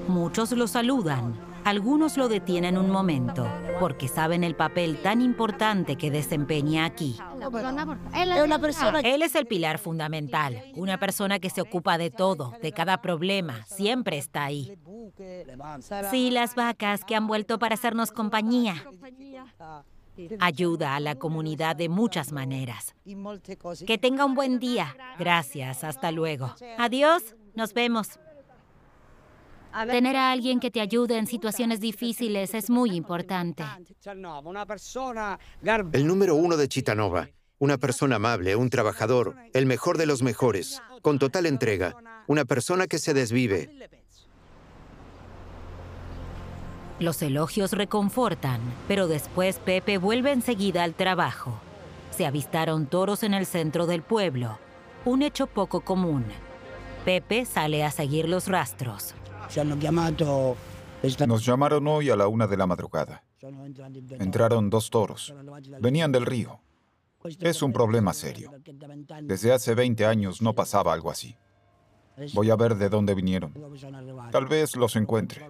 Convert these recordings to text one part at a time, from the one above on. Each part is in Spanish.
Muchos lo saludan. Algunos lo detienen un momento, porque saben el papel tan importante que desempeña aquí. Él es el pilar fundamental, una persona que se ocupa de todo, de cada problema, siempre está ahí. Sí, las vacas que han vuelto para hacernos compañía. Ayuda a la comunidad de muchas maneras. Que tenga un buen día. Gracias, hasta luego. Adiós, nos vemos. Tener a alguien que te ayude en situaciones difíciles es muy importante. El número 1 de Cittànova. Una persona amable, un trabajador, el mejor de los mejores, con total entrega. Una persona que se desvive. Los elogios reconfortan, pero después Pepe vuelve enseguida al trabajo. Se avistaron toros en el centro del pueblo, un hecho poco común. Pepe sale a seguir los rastros. Nos llamaron hoy a la 1 de la madrugada. Entraron 2 toros. Venían del río. Es un problema serio. Desde hace 20 años no pasaba algo así. Voy a ver de dónde vinieron. Tal vez los encuentre.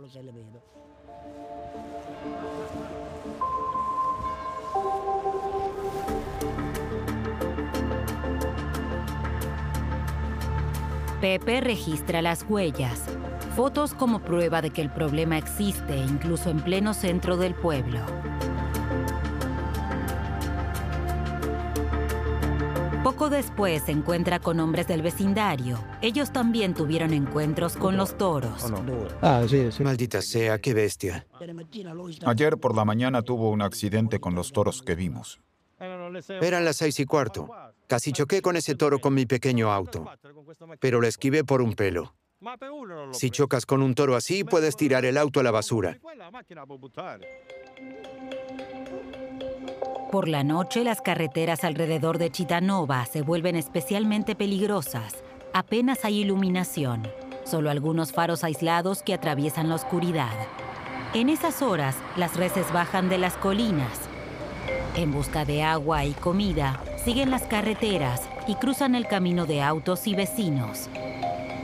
Pepe registra las huellas, fotos como prueba de que el problema existe incluso en pleno centro del pueblo. Poco después se encuentra con hombres del vecindario. Ellos también tuvieron encuentros con los toros. Maldita sea, qué bestia. Ayer por la mañana tuvo un accidente con los toros que vimos. Eran las 6:15. Casi choqué con ese toro con mi pequeño auto, pero lo esquivé por un pelo. Si chocas con un toro así, puedes tirar el auto a la basura. Por la noche, las carreteras alrededor de Cittànova se vuelven especialmente peligrosas. Apenas hay iluminación, solo algunos faros aislados que atraviesan la oscuridad. En esas horas, las reses bajan de las colinas. En busca de agua y comida, siguen las carreteras y cruzan el camino de autos y vecinos.